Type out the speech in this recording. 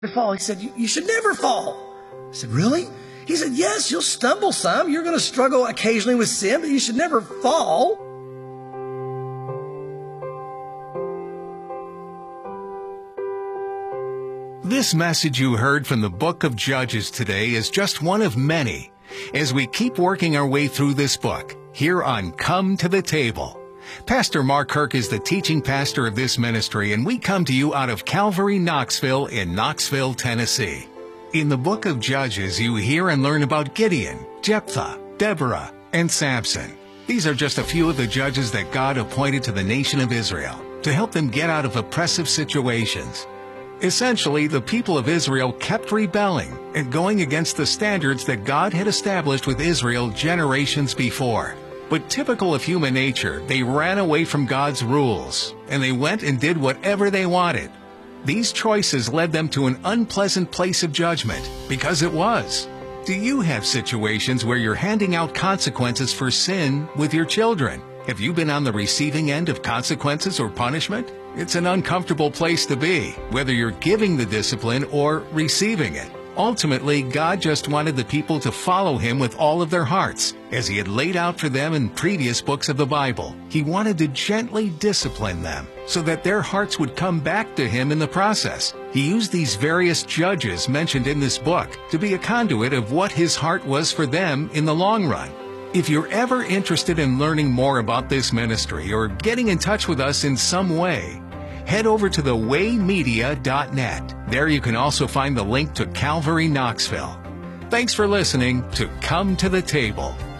fall. He said, you should never fall. I said, really? He said, yes, you'll stumble some. You're going to struggle occasionally with sin, but you should never fall. This message you heard from the book of Judges today is just one of many as we keep working our way through this book here on Come to the Table. Pastor Mark Kirk is the teaching pastor of this ministry, and we come to you out of Calvary Knoxville in Knoxville, Tennessee. In the book of Judges, you hear and learn about Gideon, Jephthah, Deborah, and Samson. These are just a few of the judges that God appointed to the nation of Israel to help them get out of oppressive situations. Essentially, the people of Israel kept rebelling and going against the standards that God had established with Israel generations before. But typical of human nature, they ran away from God's rules, and they went and did whatever they wanted. These choices led them to an unpleasant place of judgment, because it was. Do you have situations where you're handing out consequences for sin with your children? Have you been on the receiving end of consequences or punishment? It's an uncomfortable place to be, whether you're giving the discipline or receiving it. Ultimately, God just wanted the people to follow Him with all of their hearts, as He had laid out for them in previous books of the Bible. He wanted to gently discipline them, so that their hearts would come back to Him in the process. He used these various judges mentioned in this book to be a conduit of what His heart was for them in the long run. If you're ever interested in learning more about this ministry or getting in touch with us in some way, head over to thewaymedia.net. There you can also find the link to Calvary Knoxville. Thanks for listening to Come to the Table.